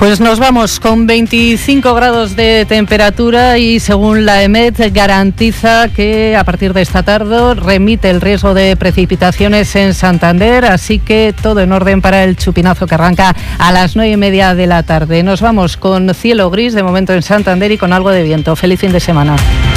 Pues nos vamos con 25 grados de temperatura y según la EMET garantiza que a partir de esta tarde remite el riesgo de precipitaciones en Santander, así que todo en orden para el chupinazo que arranca a las 9:30 de la tarde. Nos vamos con cielo gris de momento en Santander y con algo de viento. Feliz fin de semana.